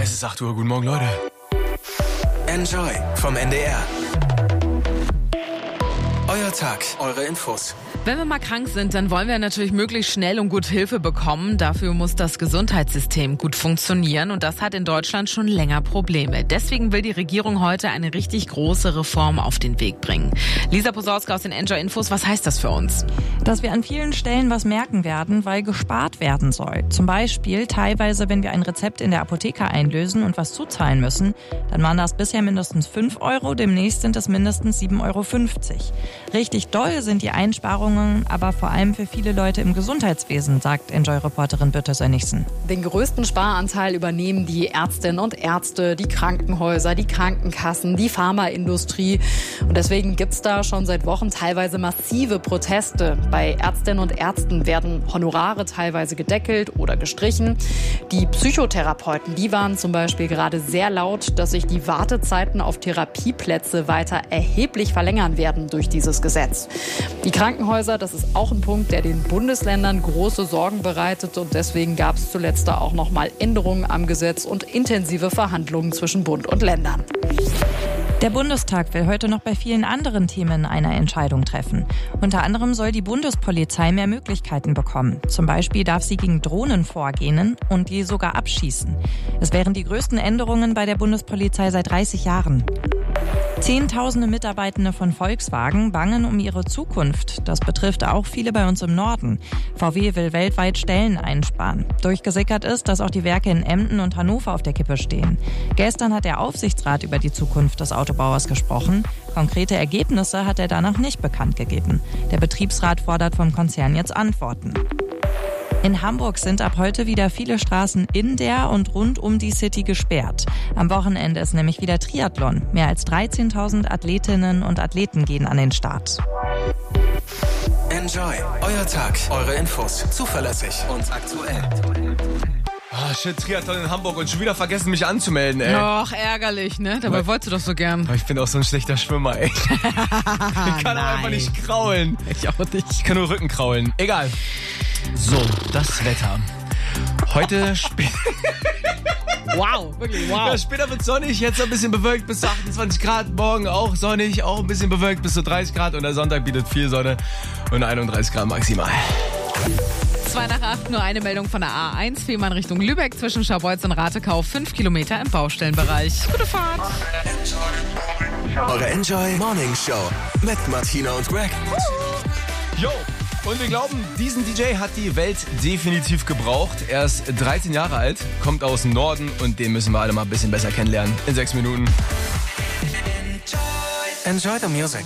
Es ist 8 Uhr. Guten Morgen, Leute. Enjoy vom NDR. Euer Tag, eure Infos. Wenn wir mal krank sind, dann wollen wir natürlich möglichst schnell und gut Hilfe bekommen. Dafür muss das Gesundheitssystem gut funktionieren und das hat in Deutschland schon länger Probleme. Deswegen will die Regierung heute eine richtig große Reform auf den Weg bringen. Lisa Posauska aus den Enjoy Infos, was heißt das für uns? Dass wir an vielen Stellen was merken werden, weil gespart werden soll. Zum Beispiel teilweise, wenn wir ein Rezept in der Apotheke einlösen und was zuzahlen müssen, dann waren das bisher mindestens 5 Euro, demnächst sind es mindestens 7,50 Euro. Richtig doll sind die Einsparungen aber vor allem für viele Leute im Gesundheitswesen, sagt Enjoy-Reporterin Birte Sönnigsen. Den größten Sparanteil übernehmen die Ärztinnen und Ärzte, die Krankenhäuser, die Krankenkassen, die Pharmaindustrie. Und deswegen gibt es da schon seit Wochen teilweise massive Proteste. Bei Ärztinnen und Ärzten werden Honorare teilweise gedeckelt oder gestrichen. Die Psychotherapeuten, die waren zum Beispiel gerade sehr laut, dass sich die Wartezeiten auf Therapieplätze weiter erheblich verlängern werden durch dieses Gesetz. Die Krankenhäuser, das ist auch ein Punkt, der den Bundesländern große Sorgen bereitet. Und deswegen gab es zuletzt da auch noch mal Änderungen am Gesetz und intensive Verhandlungen zwischen Bund und Ländern. Der Bundestag will heute noch bei vielen anderen Themen eine Entscheidung treffen. Unter anderem soll die Bundespolizei mehr Möglichkeiten bekommen. Zum Beispiel darf sie gegen Drohnen vorgehen und die sogar abschießen. Es wären die größten Änderungen bei der Bundespolizei seit 30 Jahren. Zehntausende Mitarbeitende von Volkswagen bangen um ihre Zukunft. Das betrifft auch viele bei uns im Norden. VW will weltweit Stellen einsparen. Durchgesickert ist, dass auch die Werke in Emden und Hannover auf der Kippe stehen. Gestern hat der Aufsichtsrat über die Zukunft des Autobauers gesprochen. Konkrete Ergebnisse hat er danach nicht bekannt gegeben. Der Betriebsrat fordert vom Konzern jetzt Antworten. In Hamburg sind ab heute wieder viele Straßen in der und rund um die City gesperrt. Am Wochenende ist nämlich wieder Triathlon. Mehr als 13.000 Athletinnen und Athleten gehen an den Start. Enjoy, euer Tag, eure Infos. Zuverlässig und aktuell. Ah, shit, Triathlon in Hamburg und schon wieder vergessen, mich anzumelden, ey. Och, ärgerlich, ne? Dabei wolltest du doch so gern. Ich bin auch so ein schlechter Schwimmer, ey. Ich kann einfach nicht kraulen. Ich auch nicht. Ich kann nur Rücken kraulen. Egal. So, das Wetter. Heute Wow, wirklich wow. Ja, später wird sonnig, jetzt ein bisschen bewölkt bis zu 28 Grad. Morgen auch sonnig, auch ein bisschen bewölkt bis zu 30 Grad. Und der Sonntag bietet viel Sonne und 31 Grad maximal. 2 nach 8, nur eine Meldung von der A1. Fehmarn Richtung Lübeck zwischen Scharbeutz und Ratekau. 5 Kilometer im Baustellenbereich. Gute Fahrt. Eure Enjoy Morning Show mit Martina und Greg. Yo! Und wir glauben, diesen DJ hat die Welt definitiv gebraucht. Er ist 13 Jahre alt, kommt aus dem Norden und den müssen wir alle mal ein bisschen besser kennenlernen. In 6 Minuten. Enjoy the music.